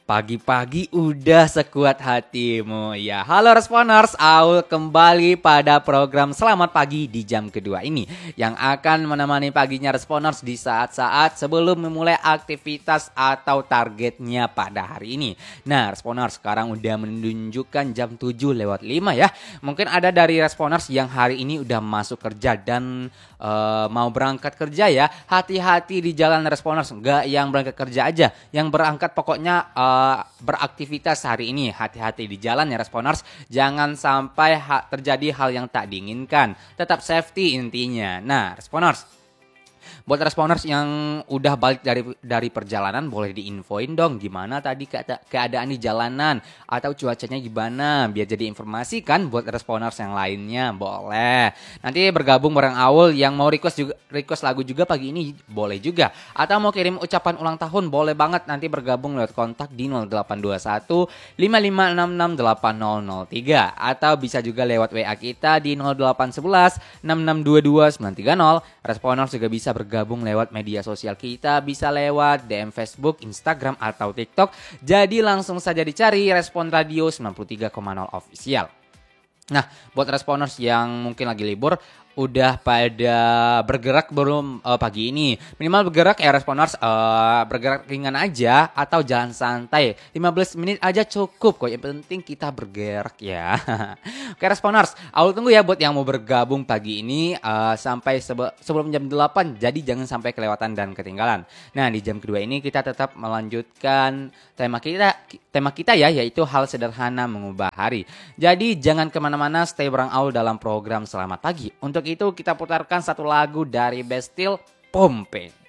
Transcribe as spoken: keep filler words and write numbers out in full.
Pagi-pagi udah sekuat hatimu. Ya, halo Responers, Aul kembali pada program Selamat Pagi di jam kedua ini yang akan menemani paginya Responers di saat-saat sebelum memulai aktivitas atau targetnya pada hari ini. Nah, Responers sekarang udah menunjukkan jam tujuh lewat lima ya. Mungkin ada dari Responers yang hari ini udah masuk kerja dan uh, mau berangkat kerja ya. Hati-hati di jalan Responers, enggak yang berangkat kerja aja, yang berangkat pokoknya uh, beraktivitas hari ini. Hati-hati di jalan ya Responers, jangan sampai ha- terjadi hal yang tak diinginkan. Tetap safety intinya. Nah Responers, buat Responers yang udah balik dari dari perjalanan, boleh diinfoin dong gimana tadi keada- keadaan di jalanan atau cuacanya gimana, biar jadi informasi kan buat Responers yang lainnya. Boleh nanti bergabung bareng Aul. Yang mau request juga, request lagu juga pagi ini boleh juga, atau mau kirim ucapan ulang tahun boleh banget. Nanti bergabung lewat kontak di nol delapan dua satu lima lima enam enam delapan nol nol tiga, atau bisa juga lewat W A kita di nol delapan satu satu enam enam dua dua sembilan tiga nol. Responers juga bisa bergabung lewat media sosial kita, bisa lewat D M Facebook, Instagram, atau TikTok. Jadi langsung saja dicari Respon Radio sembilan puluh tiga koma nol Official. Nah, buat Responers yang mungkin lagi libur, udah pada bergerak belum uh, pagi ini? Minimal bergerak ya Responers, uh, bergerak ringan aja atau jalan santai lima belas menit aja cukup kok. Yang penting kita bergerak ya. Oke Responers, Aul tunggu ya buat yang mau bergabung pagi ini uh, sampai sebe- sebelum jam delapan. Jadi jangan sampai kelewatan dan ketinggalan. Nah, di jam kedua ini kita tetap melanjutkan tema kita tema kita ya, yaitu hal sederhana mengubah hari. Jadi jangan kemana-mana, stay bareng Aul dalam program Selamat Pagi. Untuk itu kita putarkan satu lagu dari Bastille, Pompe.